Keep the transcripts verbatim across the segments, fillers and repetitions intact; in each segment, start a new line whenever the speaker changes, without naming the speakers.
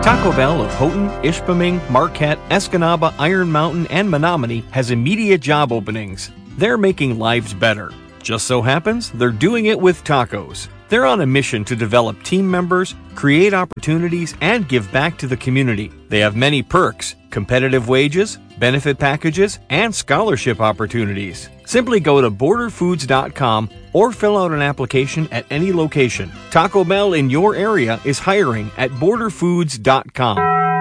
Taco Bell of Houghton, Ishpeming, Marquette, Escanaba, Iron Mountain, and Menominee has immediate job openings. They're making lives better. Just so happens they're doing it with tacos. They're on a mission to develop team members, create opportunities, and give back to the community. They have many perks, competitive wages, benefit packages, and scholarship opportunities. Simply go to border foods dot com or fill out an application at any location. Taco Bell in your area is hiring at border foods dot com.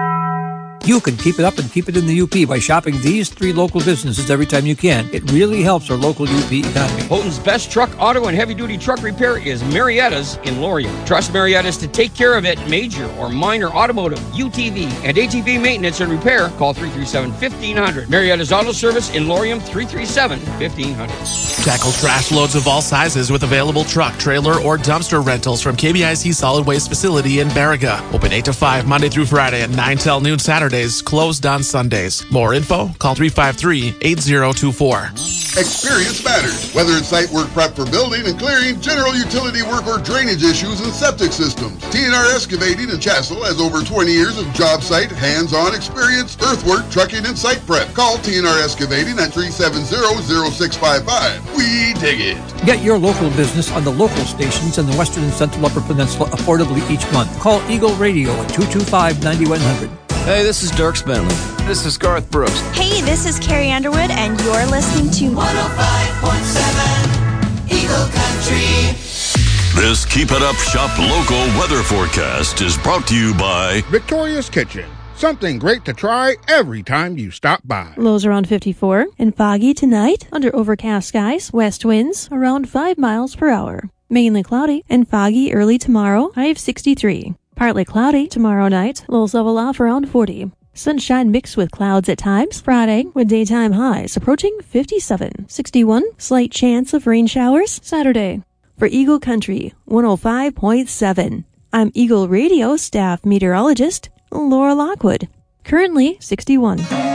You can keep it up and keep it in the U P by shopping these three local businesses every time you can. It really helps our local U P economy.
Houghton's best truck, auto, and heavy-duty truck repair is Marietta's in Laurium. Trust Marietta's to take care of it. Major or minor automotive, U T V, and A T V maintenance and repair. Call three three seven, fifteen hundred. Marietta's Auto Service in Laurium, three three seven, fifteen hundred.
Tackle trash loads of all sizes with available truck, trailer, or dumpster rentals from K B I C Solid Waste Facility in Baraga. Open eight to five Monday through Friday and nine till noon Saturdays. Closed on Sundays. More info, call three five three, eight zero two four.
Experience matters. Whether it's site work prep for building and clearing, general utility work, or drainage issues and septic systems, T and R Excavating in Chassell has over twenty years of job site, hands-on experience, earthwork, trucking, and site prep. Call T and R Excavating at three seven zero, zero six five five. We dig it.
Get your local business on the local stations in the Western and Central Upper Peninsula affordably each month. Call Eagle Radio at two two five, nine one zero zero.
Hey, this is Dirk Bentley.
This is Garth Brooks.
Hey, this is Carrie Underwood, and you're listening to
one oh five point seven Eagle Country.
This Keep It Up Shop local weather forecast is brought to you by
Victoria's Kitchen. Something great to try every time you stop by.
Lows around fifty-four and foggy tonight under overcast skies. West winds around five miles per hour. Mainly cloudy and foggy early tomorrow. High of sixty-three. Partly cloudy tomorrow night. Lows level off around forty. Sunshine mixed with clouds at times. Friday with daytime highs approaching fifty-seven. sixty-one. Slight chance of rain showers. Saturday. For Eagle Country one oh five point seven. I'm Eagle Radio staff meteorologist Laura Lockwood. Currently sixty-one.